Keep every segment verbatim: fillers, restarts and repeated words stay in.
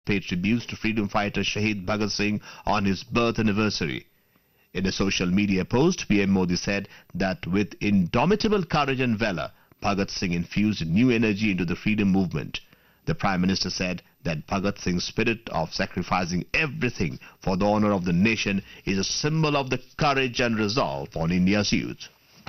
paid tributes to freedom fighter Shahid Bhagat Singh on his birth anniversary. In a social media post, P M Modi said that with indomitable courage and valor, Bhagat Singh infused new energy into the freedom movement. The Prime Minister said that Bhagat Singh's spirit of sacrificing everything for the honor of the nation is a symbol of the courage and resolve on India's youth.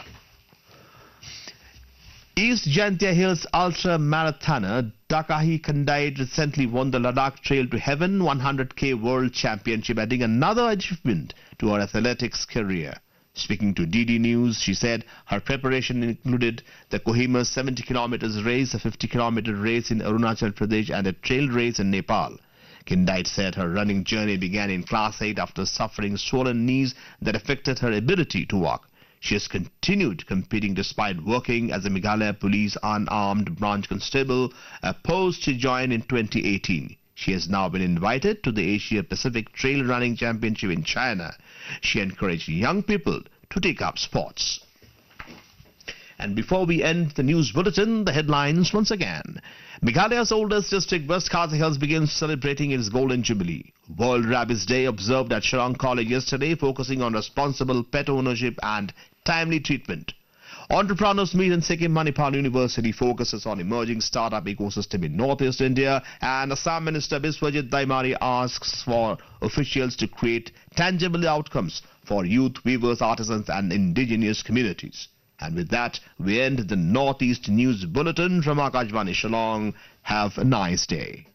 East Jaintia Hills ultra marathoner Dakahi Kandait recently won the Ladakh Trail to Heaven one hundred K World Championship, adding another achievement to her athletics career. Speaking to D D News, she said her preparation included the Kohima seventy kilometers race, a fifty kilometer race in Arunachal Pradesh and a trail race in Nepal. Kindait said her running journey began in class eight after suffering swollen knees that affected her ability to walk. She has continued competing despite working as a Meghalaya Police unarmed branch constable, a post she joined in twenty eighteen. She has now been invited to the Asia Pacific Trail Running Championship in China. She encouraged young people to take up sports. And before we end the news bulletin, the headlines once again. Meghalaya's oldest district, West Khasi Hills, begins celebrating its Golden Jubilee. World Rabies Day observed at Shillong College yesterday, focusing on responsible pet ownership and timely treatment. Entrepreneurs meet in Sikkim Manipal University focuses on emerging startup ecosystem in Northeast India, and Assam Minister Biswajit Daimari asks for officials to create tangible outcomes for youth, weavers, artisans and indigenous communities. And with that, we end the Northeast News Bulletin from Akashvani Shillong. Have a nice day.